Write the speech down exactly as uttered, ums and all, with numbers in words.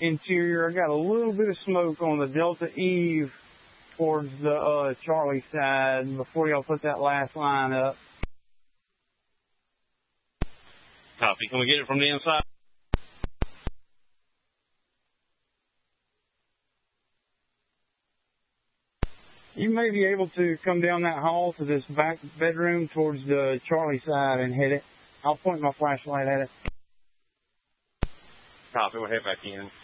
interior. I got a little bit of smoke on the Delta Eve towards the uh, Charlie side before y'all put that last line up. Copy. Can we get it from the inside? You may be able to come down that hall to this back bedroom towards the Charlie side and hit it. I'll point my flashlight at it. Copy. We'll head back in.